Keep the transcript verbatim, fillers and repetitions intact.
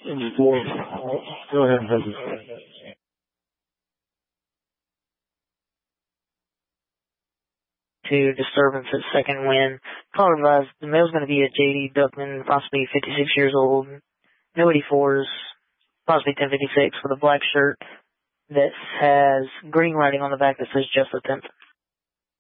Go ahead, President. To disturbance at second wind. Call advised, the male's going to be a J D Duckman, possibly fifty-six years old. No eighty-fours, possibly ten fifty-six, with a black shirt that has green writing on the back that says just a tenth.